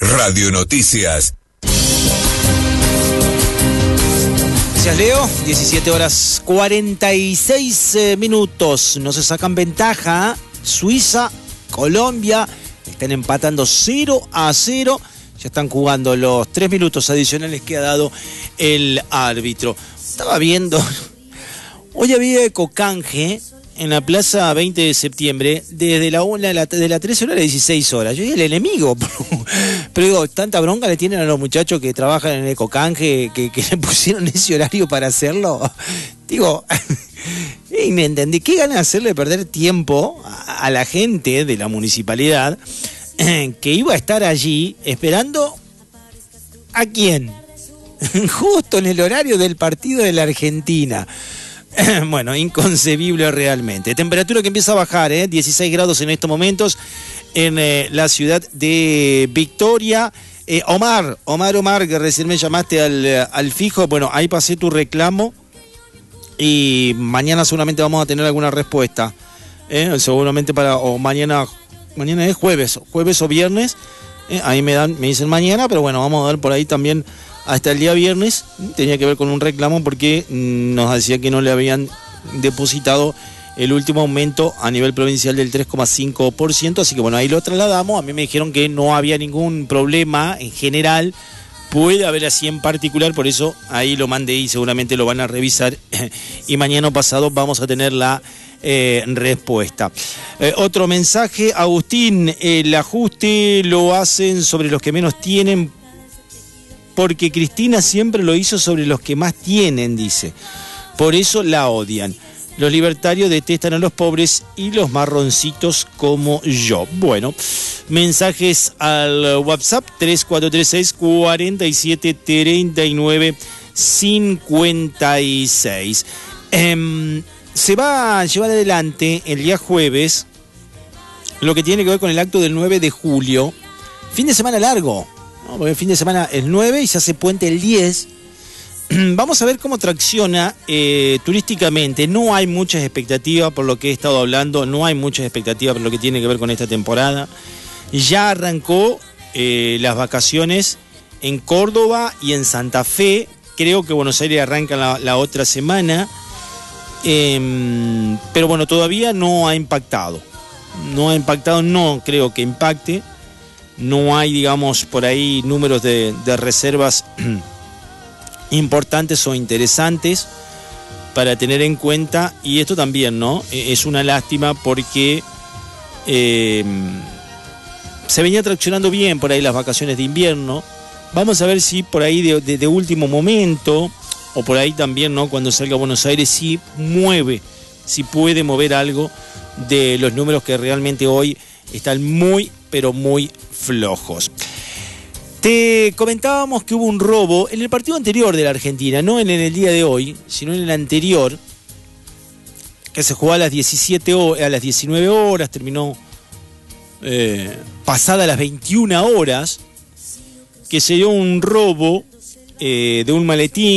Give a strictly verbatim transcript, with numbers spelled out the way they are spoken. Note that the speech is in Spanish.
Radio Noticias. Gracias, Leo. diecisiete horas cuarenta y seis eh, minutos. No se sacan ventaja. Suiza, Colombia están empatando cero a cero. Ya están jugando los tres minutos adicionales que ha dado el árbitro. Estaba viendo. Hoy había ecocanje en la plaza veinte de septiembre, desde la una de la, de la trece horas a las dieciséis horas. Yo dije el enemigo, pero, pero digo, tanta bronca le tienen a los muchachos que trabajan en el ecocanje, que, que le pusieron ese horario para hacerlo. Digo, y me entendí, qué ganas de hacerle perder tiempo a, a la gente de la municipalidad que iba a estar allí esperando ¿a quién? Justo en el horario del partido de la Argentina. Bueno, inconcebible realmente. Temperatura que empieza a bajar, ¿eh? dieciséis grados en estos momentos en eh, la ciudad de Victoria. Eh, Omar, Omar, Omar, que recién me llamaste al, al fijo. Bueno, ahí pasé tu reclamo y mañana seguramente vamos a tener alguna respuesta. ¿eh? Seguramente para, o mañana, mañana es jueves, jueves o viernes. ¿eh? Ahí me dan, me dicen mañana, pero bueno, vamos a dar por ahí también. Hasta el día viernes tenía que ver con un reclamo porque nos decía que no le habían depositado el último aumento a nivel provincial del tres coma cinco por ciento, así que bueno, ahí lo trasladamos. A mí me dijeron que no había ningún problema en general, puede haber así en particular, por eso ahí lo mandé y seguramente lo van a revisar y mañana pasado vamos a tener la eh, respuesta. Eh, otro mensaje, Agustín, el ajuste lo hacen sobre los que menos tienen, porque Cristina siempre lo hizo sobre los que más tienen, dice. Por eso la odian. Los libertarios detestan a los pobres y los marroncitos como yo. Bueno, mensajes al WhatsApp tres cuatro tres seis, cuatro siete, tres nueve cinco seis. Eh, se va a llevar adelante el día jueves lo que tiene que ver con el acto del nueve de julio. Fin de semana largo. ¿no? Porque el fin de semana es nueve y se hace puente el diez. Vamos a ver cómo tracciona eh, turísticamente. No hay muchas expectativas por lo que he estado hablando, no hay muchas expectativas por lo que tiene que ver con esta temporada. Ya arrancó eh, las vacaciones en Córdoba y en Santa Fe. Creo que Buenos Aires arranca la, la otra semana. Eh, pero bueno, todavía no ha impactado. No ha impactado, no creo que impacte. No hay, digamos, por ahí números de, de reservas importantes o interesantes para tener en cuenta. Y esto también, ¿no? Es una lástima porque eh, se venía traccionando bien por ahí las vacaciones de invierno. Vamos a ver si por ahí de, de, de último momento, o por ahí también, ¿no? Cuando salga a Buenos Aires, si mueve, si puede mover algo de los números que realmente hoy están muy, pero muy flojos. Te comentábamos que hubo un robo en el partido anterior de la Argentina, no en el día de hoy, sino en el anterior, que se jugó a las diecisiete horas, a las diecinueve horas, terminó eh, pasada las veintiuna horas, que se dio un robo eh, de un maletín.